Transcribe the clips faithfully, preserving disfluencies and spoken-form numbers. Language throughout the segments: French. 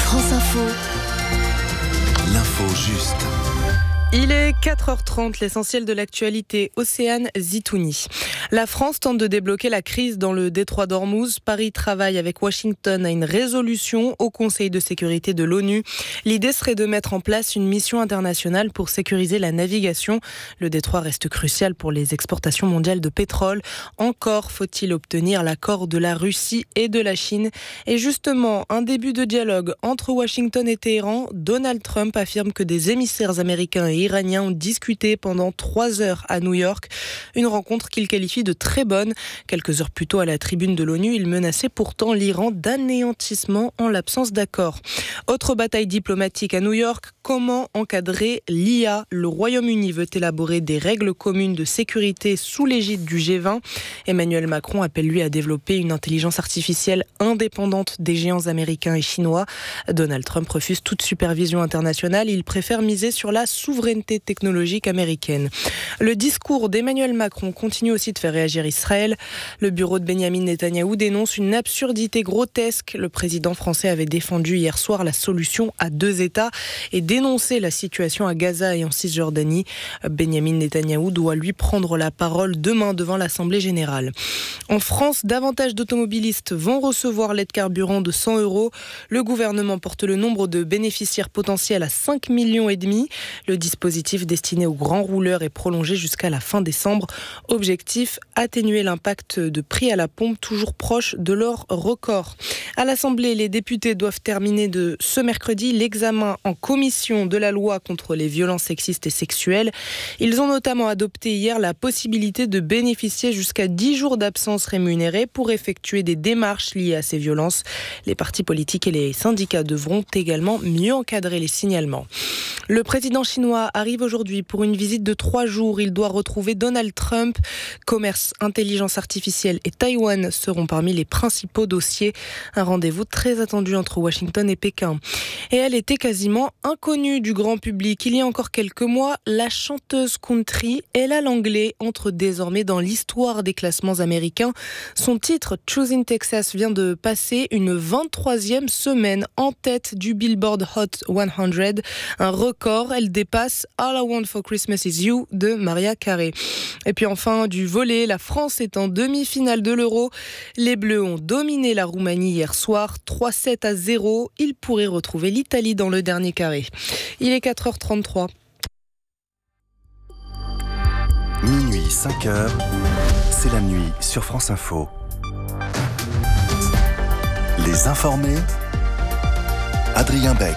France Info. L'info juste. Il est quatre heures trente, l'essentiel de l'actualité. Océane Zitouni. La France tente de débloquer la crise dans le détroit d'Ormuz. Paris travaille avec Washington à une résolution au Conseil de sécurité de l'ONU. L'idée serait de mettre en place une mission internationale pour sécuriser la navigation. Le détroit reste crucial pour les exportations mondiales de pétrole. Encore faut-il obtenir l'accord de la Russie et de la Chine. Et justement, un début de dialogue entre Washington et Téhéran. Donald Trump affirme que des émissaires américains et iraniens ont discuté pendant trois heures à New York. Une rencontre qu'il qualifie de très bonne. Quelques heures plus tôt à la tribune de l'ONU, il menaçait pourtant l'Iran d'anéantissement en l'absence d'accord. Autre bataille diplomatique à New York, comment encadrer l'I A ? Le Royaume-Uni veut élaborer des règles communes de sécurité sous l'égide du G vingt. Emmanuel Macron appelle lui à développer une intelligence artificielle indépendante des géants américains et chinois. Donald Trump refuse toute supervision internationale. Il préfère miser sur la souveraineté technologique américaine. Le discours d'Emmanuel Macron continue aussi de faire réagir Israël. Le bureau de Benyamin Netanyahou dénonce une absurdité grotesque. Le président français avait défendu hier soir la solution à deux États et dénoncé la situation à Gaza et en Cisjordanie. Benyamin Netanyahou doit lui prendre la parole demain devant l'Assemblée générale. En France, davantage d'automobilistes vont recevoir l'aide carburant de cent euros. Le gouvernement porte le nombre de bénéficiaires potentiels à cinq millions et demi. Le dispositif destiné aux grands rouleurs est prolongé jusqu'à la fin décembre. Objectif, atténuer l'impact de prix à la pompe toujours proche de leur record. À l'Assemblée, les députés doivent terminer de ce mercredi l'examen en commission de la loi contre les violences sexistes et sexuelles. Ils ont notamment adopté hier la possibilité de bénéficier jusqu'à dix jours d'absence rémunérée pour effectuer des démarches liées à ces violences. Les partis politiques et les syndicats devront également mieux encadrer les signalements. Le président chinois arrive aujourd'hui pour une visite de trois jours. Il doit retrouver Donald Trump. Commerce, intelligence artificielle et Taïwan seront parmi les principaux dossiers. Un rendez-vous très attendu entre Washington et Pékin. Et elle était quasiment inconnue du grand public. Il y a encore quelques mois, la chanteuse country Ella Langley entre désormais dans l'histoire des classements américains. Son titre, Choosing Texas, vient de passer une vingt-troisième semaine en tête du Billboard Hot cent. Un record, elle dépasse All I Want for Christmas Is You de Mariah Carey. Et puis enfin, du volley, la France est en demi-finale de l'Euro. Les Bleus ont dominé la Roumanie hier soir, trois sept à zéro. Ils pourraient retrouver l'Italie dans le dernier carré. Il est quatre heures trente-trois. Minuit, cinq heures, c'est la nuit sur France Info. Les informés, Adrien Beck.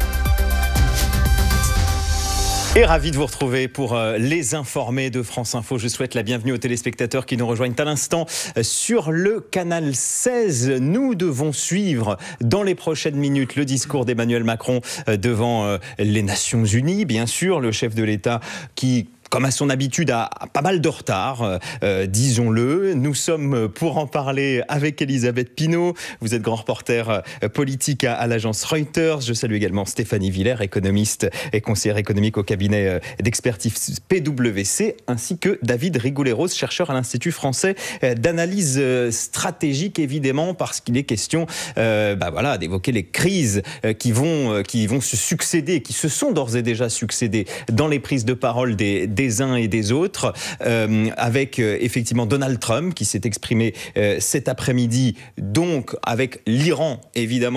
Et ravi de vous retrouver pour les informés de France Info. Je souhaite la bienvenue aux téléspectateurs qui nous rejoignent à l'instant sur le canal seize. Nous devons suivre dans les prochaines minutes le discours d'Emmanuel Macron devant les Nations Unies. Bien sûr, le chef de l'État qui, comme à son habitude, a pas mal de retard, euh, disons-le. Nous sommes pour en parler avec Elisabeth Pinault. Vous êtes grand reporter politique à, à l'agence Reuters. Je salue également Stéphanie Villers, économiste et conseillère économique au cabinet d'expertise P W C, ainsi que David Rigouleros, chercheur à l'Institut français d'analyse stratégique, évidemment, parce qu'il est question euh, bah voilà, d'évoquer les crises qui vont, qui vont se succéder, qui se sont d'ores et déjà succédées dans les prises de parole des des uns et des autres, euh, avec euh, effectivement Donald Trump qui s'est exprimé euh, cet après-midi, donc avec l'Iran évidemment